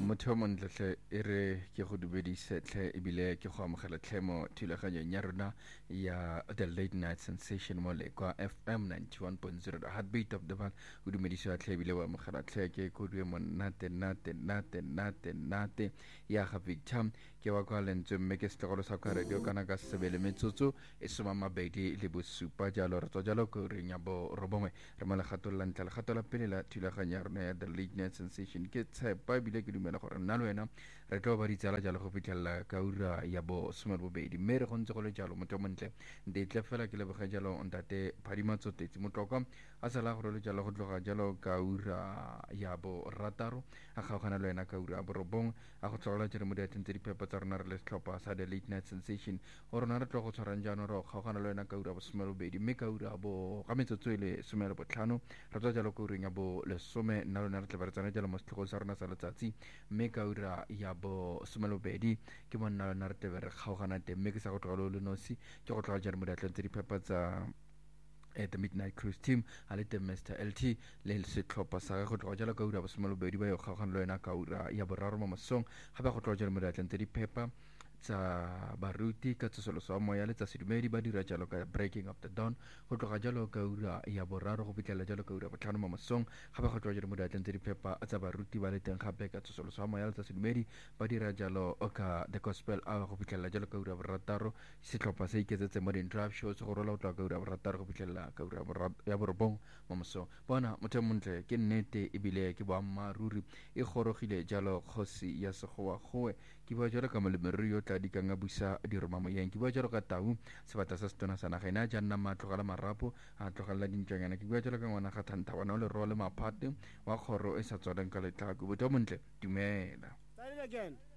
motho mo ntletle e re ke go dumedise tle ebile ke go amogela tlhemo thulaganyong ya rona ya the late night sensation mo le kwa FM 91.0 the heartbeat of the man go dumedisiwa tle ebile wa amogela tle ke go due mo nate ya ga Victor ke wa kwa lentswe mme ke setlogolo sa kwa radio kana ka sebele metsotso e soma mabedi le bosupa jalo re tswa jalo ko re nya bo robongwe re mo le gatolla ntla le gatolla pele la thulaganya rona ya the late night sensation ke tshepa bile ke dumela gore nna le wena re tlo ba ditsala jalo go fitlhella ka ura ya bo somero bobedi mme re go ntse go le jalo motho montle ntle fela ke leboga jalo ntate phadimatso tetsi motlokwa a sala go le jalo go tloga jalo ka ura ya bo rataro a gaogana le wena ka ura bo robong a go tlogela jere mo diatentse dipepa tsa rona re le setlhopha sa the late night sensation o rona re tlo go tshwarang jaanong re gaogana le wena ka ura bo somero bobedi mme ka ura bo ga metsotso e le somero botlhano re tswa jalo ka ureng ya bo lesome nna lona re tla ba re tsana jalo mo setlhogong sa rona sa letsatsi mme ka ura ya bo somelobedi ke monna lona re tebe re kgaogana teng mme ke sa go tlogela o le nosi ke go tloga jare mo diatleng tse diphepa tsa the midnight cruise team a le teng Mr. LT le setlhopha sa go tloga jalo ka ura bo somelobedi ba yo kgaogana le wena ka ura ya boraro mo mosong gape go tloga jare mo diatleng tse diphepa tsa baruti ka tsosoloso wa moya le tsa sedumedi ba dira jalo ka breaking of the dawn go tloga jalo ka ura ya boraro go fitlhela jalo ka ura botlhano mo mosong gape go tloga jalo mo diatleng tse diphepa tsa baruti ba le teng gape ka tsosoloso wa moya le tsa sedumedi ba dira jalo ka the gospel hour go fitlhela jalo ka ura borataro setlhopha se iketsetse mo drive shows go rola go tloga ka ura borataro go fitlhela ka ura ya borobong mo mosong bona motho montle ke nnete ebile ke boammaaruri e gorogile jalo kgosi ya segowa gowe ke bua jalo ka molemirui yo tla di ka nga busa diroma moyeng ke bua jalo ka tau sebata sa setona sa naga ena ja nna matlogela marapo a tlogelela dintšwanyana ke bua jalo ka ngwana ga thanthabana o le roa le maphate wa kgoro e sa tswaleng ka letlhako botho montle dumela